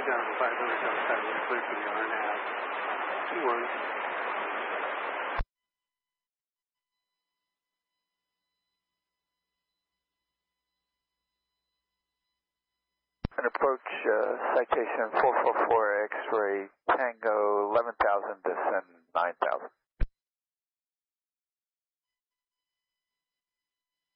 500 outside, clear for the RNAV. 2-1. And approach citation 444 X-ray Tango 11,000, descend 9,000.